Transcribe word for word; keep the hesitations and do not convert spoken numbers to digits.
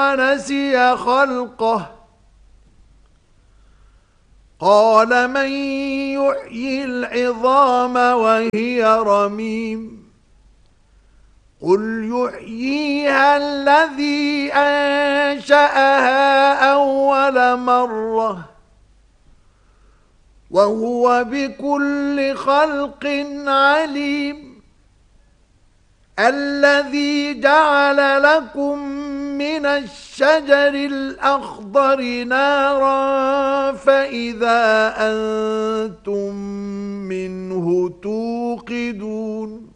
ونسي خلقه قال من يحيي العظام وهي رميم قل يحييها الذي أنشأها أول مرة وهو بكل خلق عليم الذي جعل لكم من الشجر الأخضر نارا فإذا أنتم منه توقدون